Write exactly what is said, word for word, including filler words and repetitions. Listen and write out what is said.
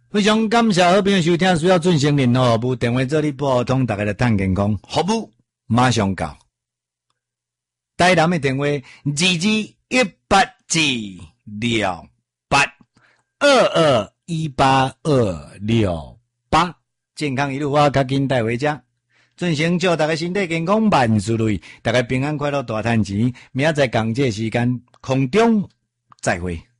非常感谢好朋友收听，需要准成人哦，服务电话这里拨通，大家来探健康，服务马上到。台南的电话二二一八二六八二二一八二六八，健康一路我较紧带回家。准成祝大家身体健康，万事如意，大家平安快乐，大赚钱。明仔载同这时间空中再会。